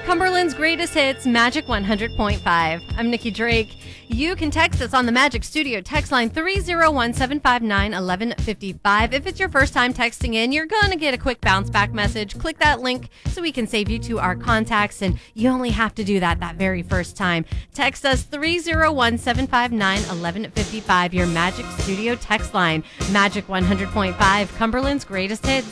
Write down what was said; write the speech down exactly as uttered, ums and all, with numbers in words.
Cumberland's greatest hits, Magic one hundred point five. I'm Nikki Drake. You can text us on the Magic Studio text line three oh one, seven five nine, one one five five. If it's your first time texting in, you're going to get a quick bounce back message. Click that link so we can save you to our contacts, and you only have to do that that very first time. Text us three oh one, seven five nine, one one five five, your Magic Studio text line. Magic one hundred point five, Cumberland's greatest hits.